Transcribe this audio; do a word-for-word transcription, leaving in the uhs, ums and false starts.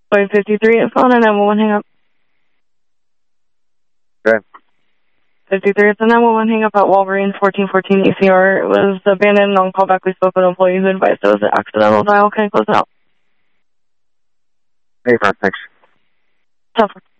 Boy fifty-three at phone and nine one one hang up. Okay. fifty-three at the nine one one hang up at Wolverine fourteen fourteen E C R. It was abandoned on callback. We spoke with an employee who advised it was an accidental dial. Can I close it out? Hey, thanks. Tough.